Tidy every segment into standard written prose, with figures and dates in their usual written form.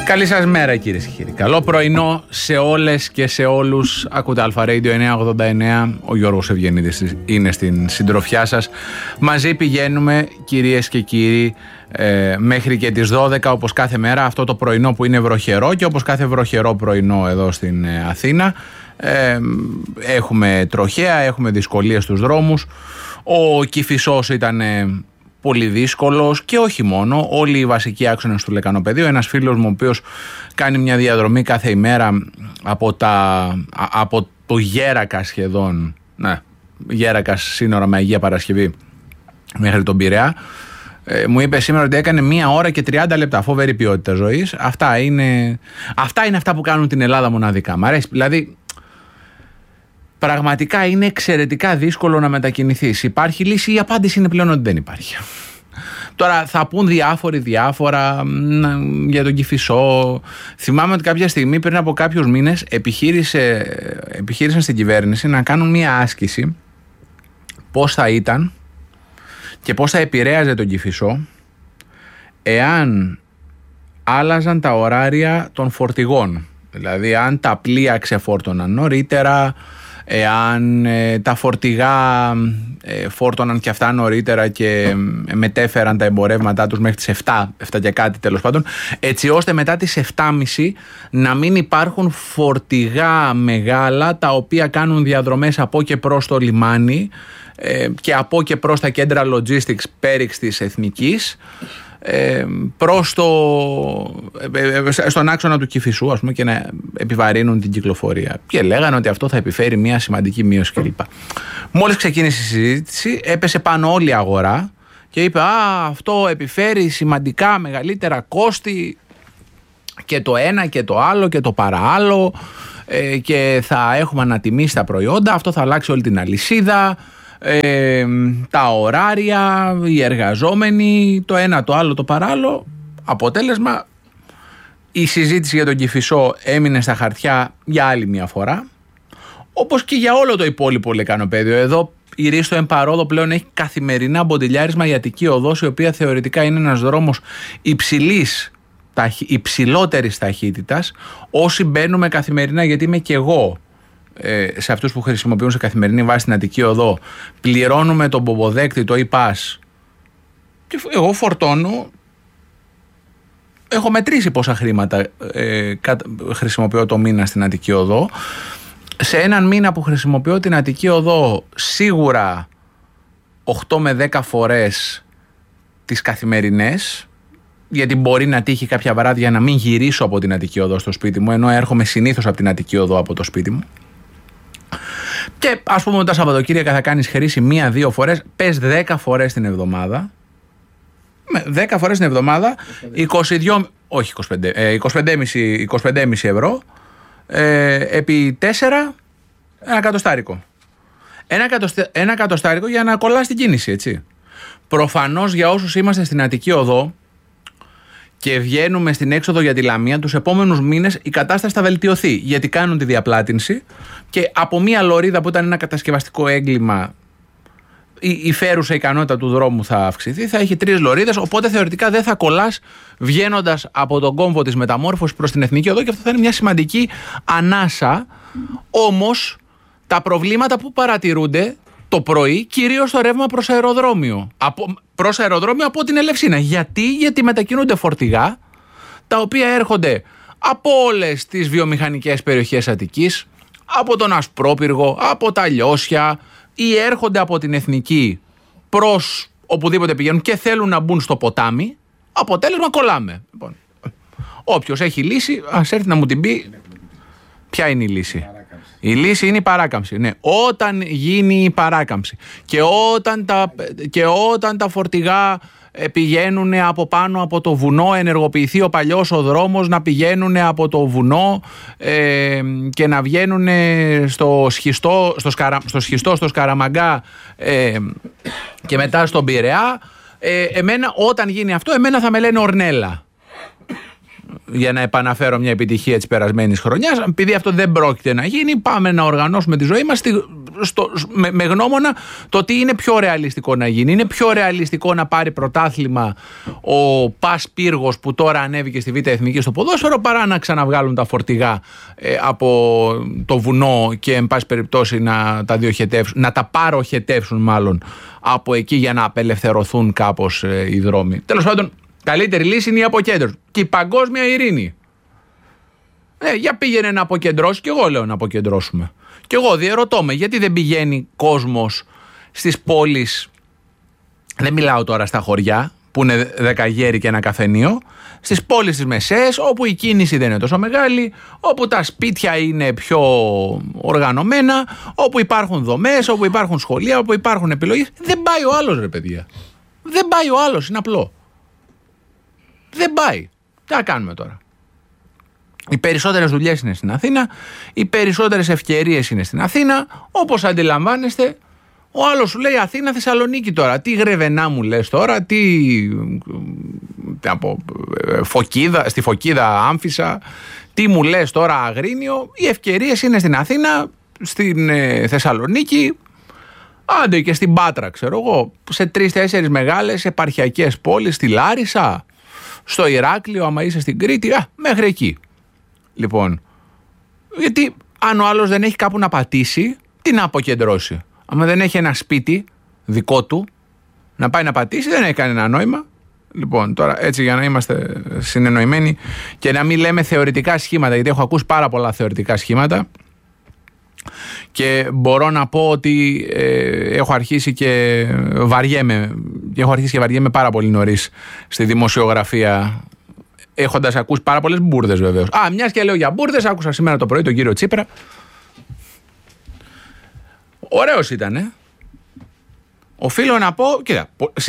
Καλή σας μέρα κυρίες και κύριοι. Καλό πρωινό σε όλες και σε όλους. Ακούτε Αλφα Radio 989. Ο Γιώργος Ευγενίδης είναι στην συντροφιά σας. Μαζί πηγαίνουμε κυρίες και κύριοι μέχρι και τις 12 όπως κάθε μέρα. Αυτό το πρωινό που είναι βροχερό και όπως κάθε βροχερό πρωινό εδώ στην Αθήνα. Έχουμε τροχαία, έχουμε δυσκολίες στους δρόμους. Ο Κηφισός ήταν πολύ δύσκολος και όχι μόνο, όλοι οι βασικοί άξονες του Λεκανοπεδίου. Ένας φίλος μου ο οποίος κάνει μια διαδρομή κάθε ημέρα από το Γέρακα σχεδόν, Γέρακας σύνορα με Αγία Παρασκευή μέχρι τον Πειραιά, μου είπε σήμερα ότι έκανε 1 ώρα και 30 λεπτά. Φοβερή ποιότητα ζωής. Αυτά είναι αυτά που κάνουν την Ελλάδα μοναδικά. Μ' αρέσει, δηλαδή πραγματικά είναι εξαιρετικά δύσκολο να μετακινηθείς. Υπάρχει λύση? Η απάντηση είναι πλέον ότι δεν υπάρχει. Τώρα θα πούν διάφορα για τον Κηφισό. Θυμάμαι ότι κάποια στιγμή πριν από κάποιους μήνες επιχείρησαν στην κυβέρνηση να κάνουν μια άσκηση πώς θα ήταν και πώς θα επηρέαζε τον Κηφισό εάν άλλαζαν τα ωράρια των φορτηγών. Δηλαδή αν τα πλοία ξεφόρτωναν νωρίτερα, εάν τα φορτηγά φόρτωναν και αυτά νωρίτερα και μετέφεραν τα εμπορεύματά τους μέχρι τις 7 και κάτι τέλος πάντων, έτσι ώστε μετά τις 7.30 να μην υπάρχουν φορτηγά μεγάλα τα οποία κάνουν διαδρομές από και προς το λιμάνι και από και προς τα κέντρα logistics πέριξ της Εθνικής, προς στον άξονα του Κηφισού, ας πούμε, και να επιβαρύνουν την κυκλοφορία. Και λέγανε ότι αυτό θα επιφέρει μια σημαντική μείωση κλπ. Μόλις ξεκίνησε η συζήτηση, έπεσε πάνω όλη η αγορά και είπε αυτό επιφέρει σημαντικά μεγαλύτερα κόστη και το ένα και το άλλο και το παραάλλο και θα έχουμε ανατιμήσει τα προϊόντα, αυτό θα αλλάξει όλη την αλυσίδα, τα ωράρια, οι εργαζόμενοι, το ένα, το άλλο, το παράλληλο. Αποτέλεσμα, η συζήτηση για τον Κηφισό έμεινε στα χαρτιά για άλλη μια φορά, όπως και για όλο το υπόλοιπο Λεκανοπέδιο. Εδώ η Ρίστο Εμπαρόδο πλέον έχει καθημερινά μποντιλιάρισμα η Αττική Οδός, η οποία θεωρητικά είναι ένας δρόμος υψηλότερης ταχύτητας. Όσοι μπαίνουμε καθημερινά, γιατί είμαι και εγώ σε αυτούς που χρησιμοποιούν σε καθημερινή βάση την Αττική Οδό, πληρώνουμε τον πομποδέκτη, το e-pass, και εγώ φορτώνω. Έχω μετρήσει πόσα χρήματα χρησιμοποιώ το μήνα στην Αττική Οδό. Σε έναν μήνα που χρησιμοποιώ την Αττική Οδό, σίγουρα 8 με 10 φορές τις καθημερινές, γιατί μπορεί να τύχει κάποια βράδια να μην γυρίσω από την Αττική Οδό στο σπίτι μου, ενώ έρχομαι συνήθως από την Αττική Οδό από το σπίτι μου. Και ας πούμε ότι τα Σαββατοκύριακα θα κάνεις χρήση 1-2 φορές, πες 10 φορές την εβδομάδα. 10 φορές την εβδομάδα, 25,5 ευρώ, επί 4, ένα εκατοστάρικο. Ένα εκατοστάρικο για να κολλάς την κίνηση, έτσι. Προφανώς για όσους είμαστε στην Αττική Οδό και βγαίνουμε στην έξοδο για τη Λαμία, τους επόμενους μήνες η κατάσταση θα βελτιωθεί, γιατί κάνουν τη διαπλάτηνση και από μία λωρίδα που ήταν ένα κατασκευαστικό έγκλημα, η φέρουσα ικανότητα του δρόμου θα αυξηθεί, θα έχει 3 λωρίδες, οπότε θεωρητικά δεν θα κολλάς βγαίνοντας από τον κόμβο της μεταμόρφωσης προς την Εθνική Οδό, και αυτό θα είναι μια σημαντική ανάσα. Όμως τα προβλήματα που παρατηρούνται το πρωί, κυρίως το ρεύμα προς αεροδρόμιο. Προς αεροδρόμιο από την Ελευσίνα. Γιατί μετακινούνται φορτηγά τα οποία έρχονται από όλες τις βιομηχανικές περιοχές Αττικής, από τον Ασπρόπυργο, από τα Λιώσια, ή έρχονται από την Εθνική προς οπουδήποτε πηγαίνουν και θέλουν να μπουν στο ποτάμι. Αποτέλεσμα, κολλάμε. Λοιπόν, όποιος έχει λύση, ας έρθει να μου την πει. Ποια είναι η λύση? Η λύση είναι η παράκαμψη. Ναι, όταν γίνει η παράκαμψη και όταν τα φορτηγά πηγαίνουν από πάνω από το βουνό, ενεργοποιηθεί ο παλιός ο δρόμος, να πηγαίνουν από το βουνό και να βγαίνουν στο σχιστό, στο Σκαραμαγκά και μετά στον Πειραιά. Όταν γίνει αυτό, εμένα θα με λένε Ορνέλα, για να επαναφέρω μια επιτυχία της περασμένης χρονιάς. Επειδή αυτό δεν πρόκειται να γίνει, πάμε να οργανώσουμε τη ζωή μας με γνώμονα το τι είναι πιο ρεαλιστικό να γίνει. Είναι πιο ρεαλιστικό να πάρει πρωτάθλημα ο Πας Πύργος που τώρα ανέβηκε στη Β' Εθνική στο ποδόσφαιρο, παρά να ξαναβγάλουν τα φορτηγά από το βουνό και εν πάση περιπτώσει να τα διοχετεύσουν, να τα παροχετεύσουν μάλλον από εκεί για να απελευθερωθούν κάπως οι δρόμοι. Τέλος πάντων, καλύτερη λύση είναι η αποκέντρωση και η παγκόσμια ειρήνη. Για πήγαινε να αποκεντρώσει, και εγώ λέω να αποκεντρώσουμε. Και εγώ διερωτώ με, γιατί δεν πηγαίνει κόσμος στις πόλεις, δεν μιλάω τώρα στα χωριά που είναι 10 γέροι και ένα καφενείο, στις πόλεις τις μεσαίες, όπου η κίνηση δεν είναι τόσο μεγάλη, όπου τα σπίτια είναι πιο οργανωμένα, όπου υπάρχουν δομές, όπου υπάρχουν σχολεία, όπου υπάρχουν επιλογές. Δεν πάει ο άλλος, ρε παιδιά. Δεν πάει ο άλλος, είναι απλό. Δεν πάει. Τι θα κάνουμε τώρα? Οι περισσότερες δουλειές είναι στην Αθήνα, οι περισσότερες ευκαιρίες είναι στην Αθήνα. Όπως αντιλαμβάνεστε, ο άλλος σου λέει Αθήνα, Θεσσαλονίκη τώρα. Τι Γρεβενά μου λες τώρα, τι από Φωκίδα, στη Φωκίδα Άμφισσα, τι μου λες τώρα Αγρίνιο. Οι ευκαιρίες είναι στην Αθήνα, στην Θεσσαλονίκη, άντε και στην Πάτρα, ξέρω εγώ, σε 3-4 μεγάλες επαρχιακές πόλεις, στη Λάρισα, στο Ηράκλειο, άμα είσαι στην Κρήτη, μέχρι εκεί. Λοιπόν, γιατί αν ο άλλος δεν έχει κάπου να πατήσει, τι να αποκεντρώσει? Άμα δεν έχει ένα σπίτι δικό του να πάει να πατήσει, δεν έχει κανένα νόημα. Λοιπόν, τώρα έτσι για να είμαστε συνεννοημένοι και να μην λέμε θεωρητικά σχήματα, γιατί έχω ακούσει πάρα πολλά θεωρητικά σχήματα και μπορώ να πω ότι έχω αρχίσει και βαριέμαι πάρα πολύ νωρίς στη δημοσιογραφία, έχοντας ακούσει πάρα πολλές μπουρδες βεβαίως. Μιας και λέω για μπουρδες, άκουσα σήμερα το πρωί τον κύριο Τσίπρα. Ωραίος ήτανε. Οφείλω να πω, κοίτα,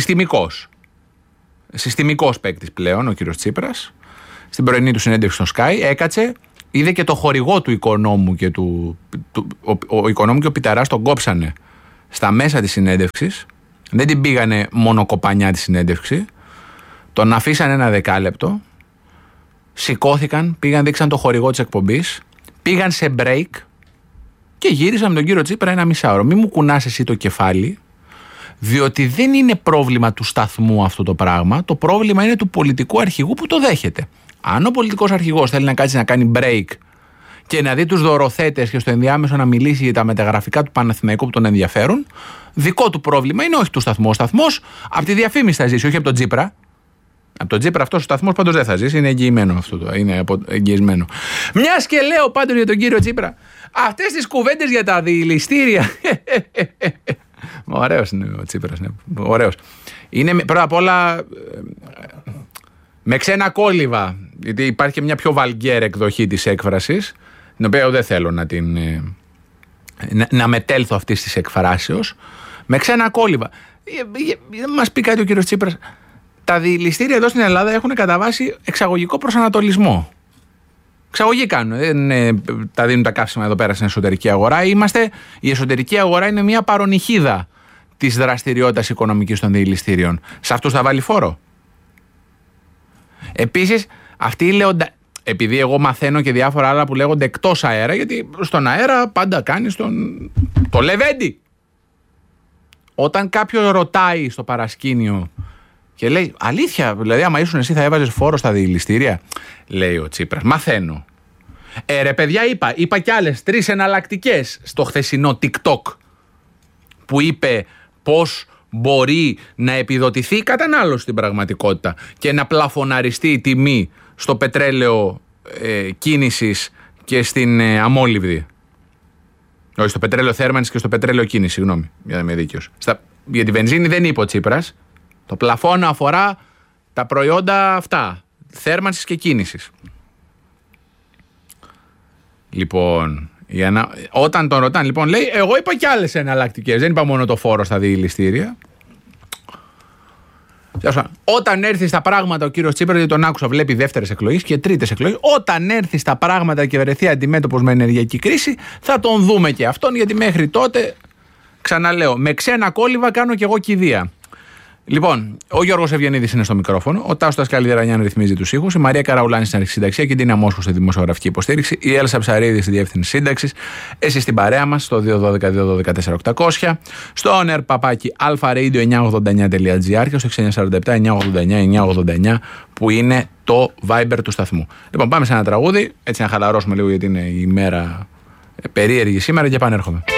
συστημικός παίκτης πλέον ο κύριος Τσίπρας. Στην πρωινή του συνέντευξη στο Sky έκατσε, είδε και το χορηγό του Οικονόμου και ο Οικονόμου και ο Πιταράς τον κόψανε στα μέσα της συνέντευξης. Δεν την πήγανε μόνο κοπανιά τη συνέντευξη. Τον αφήσανε ένα δεκάλεπτο. Σηκώθηκαν, πήγαν, δείξαν το χορηγό της εκπομπής, πήγαν σε break και γύρισαν με τον κύριο Τσίπρα ένα μισάωρο. Μη μου κουνάς εσύ το κεφάλι, διότι δεν είναι πρόβλημα του σταθμού αυτό το πράγμα. Το πρόβλημα είναι του πολιτικού αρχηγού που το δέχεται. Αν ο πολιτικός αρχηγός θέλει να κάτσει να κάνει break και να δει τους δωροθέτες και στο ενδιάμεσο να μιλήσει για τα μεταγραφικά του Παναθηναϊκού που τον ενδιαφέρουν, δικό του πρόβλημα είναι, όχι του σταθμού. Ο σταθμός από τη διαφήμιση θα ζήσει, όχι από τον Τσίπρα. Από τον Τσίπρα αυτός ο σταθμός πάντως δεν θα ζήσει, είναι εγγυημένο αυτό, είναι εγγυισμένο. Μιας και λέω πάντως για τον κύριο Τσίπρα, αυτές τις κουβέντες για τα διηληστήρια. Ωραίος είναι ο Τσίπρας, ναι. Ωραίος. Είναι πρώτα απ' όλα με ξένα κόλληβα, γιατί υπάρχει και μια πιο βαλγκέρ εκδοχή της έκφρασης, την οποία δεν θέλω να μετέλθω αυτής της εκφράσεως. Με ξένα κόλληβα. Μας πει κάτι ο κύριος Τσίπρας. Τα διηληστήρια εδώ στην Ελλάδα έχουν κατά βάση εξαγωγικό προσανατολισμό. Εξαγωγή κάνουν. Δεν τα δίνουν τα καύσιμα εδώ πέρα στην εσωτερική αγορά. Η εσωτερική αγορά είναι μια παρονυχίδα της δραστηριότητας οικονομικής των διηληστήριων. Σε αυτούς θα βάλει φόρο? Επίσης, αυτοί λέγονται. Επειδή εγώ μαθαίνω και διάφορα άλλα που λέγονται εκτός αέρα, γιατί στον αέρα πάντα κάνεις το λεβέντι. Όταν κάποιος ρωτάει στο παρασκήνιο και λέει, αλήθεια, δηλαδή άμα ήσουν εσύ θα έβαζες φόρο στα διηληστήρια? Λέει ο Τσίπρας, μαθαίνω. Ρε παιδιά, είπα κι άλλες 3 εναλλακτικές στο χθεσινό TikTok που είπε πώς μπορεί να επιδοτηθεί η κατανάλωση στην πραγματικότητα και να πλαφωναριστεί η τιμή στο πετρέλαιο κίνησης και στην αμόλυβδη. Όχι, στο πετρέλαιο θέρμανσης και στο πετρέλαιο κίνηση, συγγνώμη, για να είμαι δίκαιος. Για τη βενζίνη δεν είπε ο Τσίπρας. Το πλαφόν αφορά τα προϊόντα αυτά, θέρμανσης και κίνησης. Λοιπόν, όταν τον ρωτάνε, λοιπόν, λέει, εγώ είπα κι άλλες εναλλακτικές, δεν είπα μόνο το φόρο στα διηληστήρια. Όταν έρθει στα πράγματα ο κύριος Τσίπρας, γιατί τον άκουσα, βλέπει δεύτερες εκλογές και τρίτες εκλογές. Όταν έρθει στα πράγματα και βρεθεί αντιμέτωπος με ενεργειακή κρίση, θα τον δούμε και αυτόν, γιατί μέχρι τότε, ξαναλέω, με ξένα κόλληβα κάνω κι εγώ κηδεία. Λοιπόν, ο Γιώργος Ευγενίδης είναι στο μικρόφωνο, ο Τάσος Δασκαλίδη ρυθμίζει τους ήχους, η Μαρία Καραουλάνη στην αρχική συνταξία και η Τίνα Μόσχου στη δημοσιογραφική υποστήριξη, η Έλσα Ψαρίδη στη διεύθυνση σύνταξης, εσείς στην παρέα μας στο 212-212-4800, στο oner@alfaradio989.gr και στο 6947-989-989 που είναι το Viber του σταθμού. Λοιπόν, πάμε σε ένα τραγούδι, έτσι να χαλαρώσουμε λίγο γιατί είναι η μέρα περίεργη σήμερα και επανέρχομαι.